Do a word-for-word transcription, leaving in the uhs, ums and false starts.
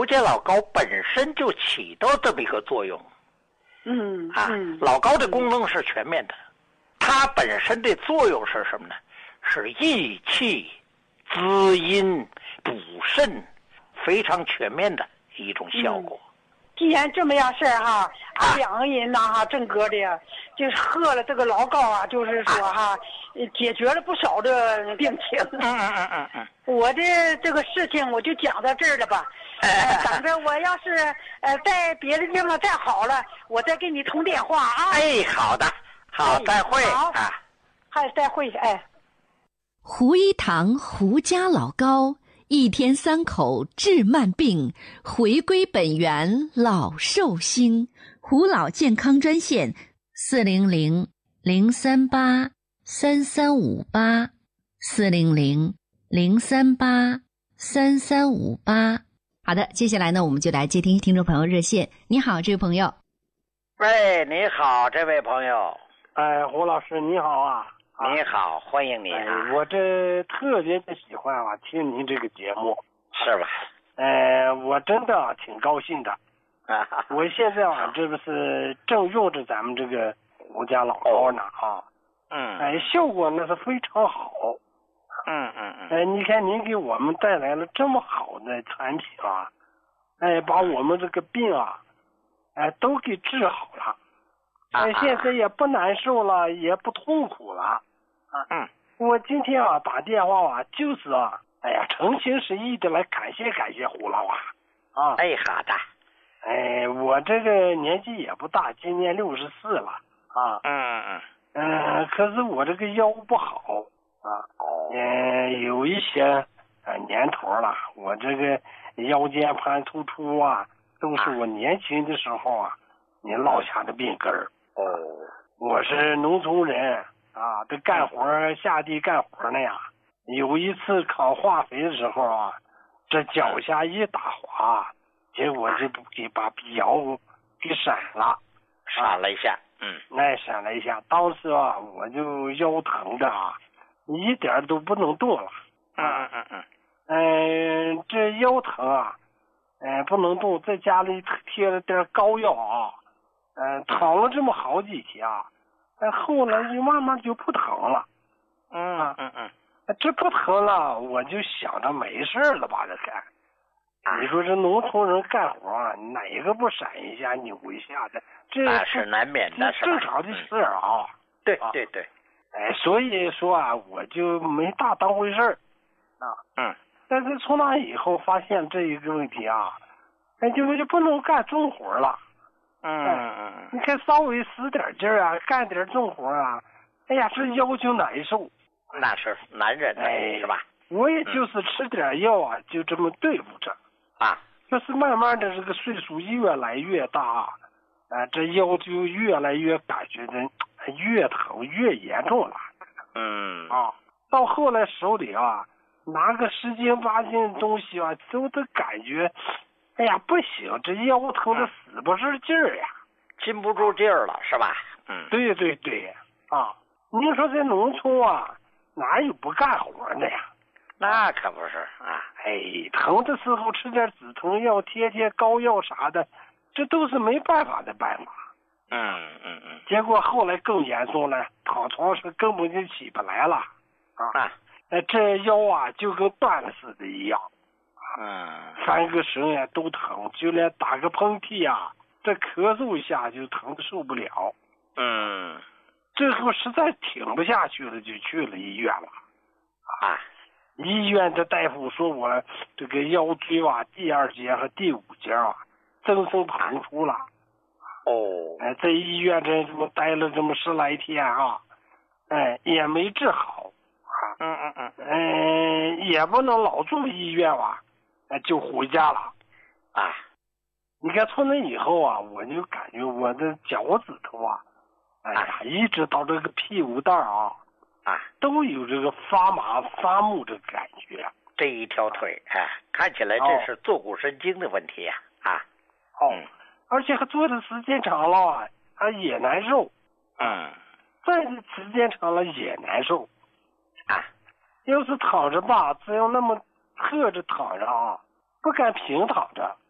胡家老膏本身就起到这么一个作用。 嗯啊， 嗯老膏的功能是全面的，它本身的作用是什么呢？是益气、滋阴、补肾，非常全面的一种效果。 嗯既然这么样事儿哈，俺两个人呐哈，正哥的，就是喝了这个老膏啊，就是说哈，解决了不少的病情。 嗯嗯嗯嗯嗯。 我的这个事情我就讲到这儿了吧。呃，等着我要是呃在别的地方再好了，我再给你通电话啊。 哎，好的，好， 哎再会好啊。 还再会哎。 胡一堂胡家老膏，一天三口治慢病，回归本源老寿星。胡老健康专线四零零零三八三三五八四零零零三八三三五八。好的，接下来呢，我们就来接听听众朋友热线。你好，这位朋友。 喂，你好，这位朋友。 哎，胡老师你好啊！ 你好，欢迎你啊！ 哎、我这特别的喜欢啊，听您这个节目， 是吧？ 呃，我真的啊挺高兴的。我现在啊，这不是正用着咱们这个胡家老膏呢啊。 嗯。 哎，效果那是非常好。 嗯嗯嗯。 哎，你看您给我们带来了这么好的产品啊，哎，把我们这个病啊，哎，都给治好了。哎，现在也不难受了，也不痛苦了。啊， 嗯， 我今天啊打电话啊，就是啊，哎呀，诚心实意的来感谢感谢胡老啊。啊， 哎，好的。 哎，我这个年纪也不大，今年六十四了。啊， 嗯嗯嗯，可是我这个腰不好啊，嗯，有一些呃年头了，我这个腰间盘突出啊，都是我年轻的时候啊，你落下的病根儿。 哦， 我是农村人啊，这干活下地干活呢呀，有一次扛化肥的时候啊，这脚下一打滑，结果就给把腰给闪了， 闪了一下，嗯， 那闪了一下，当时啊我就腰疼的啊，一点都不能动了， 嗯嗯嗯嗯， 嗯，这腰疼啊，嗯，不能动，在家里贴了点膏药啊。嗯，躺了这么好几天啊，但后来就慢慢就不疼了。 嗯嗯嗯， 这不疼了，我就想着没事了吧，这干。你说这农村人干活啊，哪个不闪一下扭一下的？这那是难免的， 是正常的事儿啊。 对对对， 哎，所以说啊，我就没大当回事儿啊。 嗯。 但是从那以后发现这一个问题啊，哎，就就不能干重活了。 嗯嗯嗯， 你看稍微使点劲儿啊，干点重活啊，哎呀，这腰就难受。 那是难忍的， 哎， 是吧？ 我也就是吃点药啊，就这么对付着。 啊， 就是慢慢的这个岁数越来越大，啊，这腰就越来越感觉的越疼越严重了。 嗯啊，到后来手里啊拿个十斤八斤的东西啊，都得感觉。哎呀，不行，这腰疼的死不是劲儿呀， 禁不住劲儿了，是吧？嗯， 对对对，啊，您说这农村啊，哪有不干活的呀？ 那可不是啊， 哎，疼的时候吃点止疼药，贴贴膏药啥的，这都是没办法的办法。 嗯嗯嗯。 结果后来更严重了，躺床上根本就起不来了，啊，哎，这腰啊就跟断了似的一样。 嗯， 翻个身呀都疼，就连打个喷嚏呀，这咳嗽一下就疼的受不了。 嗯， 最后实在挺不下去了，就去了医院了。 啊， 医院的大夫说我这个腰椎啊第二节和第五节啊增生突出了。 哦， 哎，在医院这这么待了这么十来天啊，哎，也没治好。啊， 嗯嗯嗯， 嗯，也不能老住医院吧。就回家了， 啊！ 你看从那以后啊，我就感觉我的脚趾头啊，哎呀，啊、一直到这个屁股蛋啊， 啊， 都有这个发麻发木的感觉。 这一条腿，哎，看起来这是坐骨神经的问题呀、啊，啊， 哦，嗯、而且还坐的时间长了啊，还也难受， 嗯， 站的时间长了也难受， 啊， 要是躺着吧，只要那么侧着躺着啊，不敢平躺着，